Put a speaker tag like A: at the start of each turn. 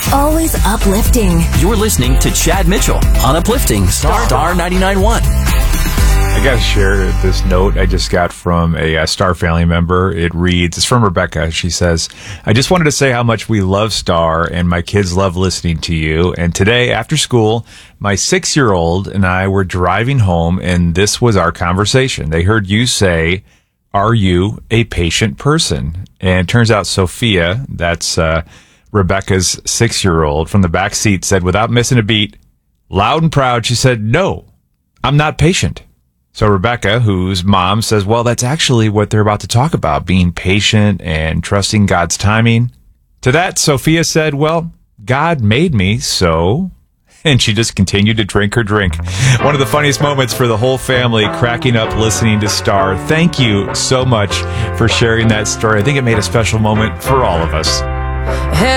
A: Always uplifting.
B: You're listening to Chad Mitchell on Uplifting Star 99.1.
C: I got to share this note I just got from a Star family member. It reads, it's from Rebecca. She says, I just wanted to say how much we love Star and my kids love listening to you. And today after school, my 6-year-old and I were driving home and this was our conversation. They heard you say, are you a patient person? And it turns out Sophia, that's Rebecca's 6-year-old, from the back seat said without missing a beat, loud and proud, she said, no, I'm not patient. So Rebecca, whose mom, says, well, that's actually what they're about to talk about, being patient and trusting God's timing. To that, Sophia said, well, God made me, so... And she just continued to drink her drink. One of the funniest moments for the whole family, cracking up listening to Star. Thank you so much for sharing that story. I think it made a special moment for all of us.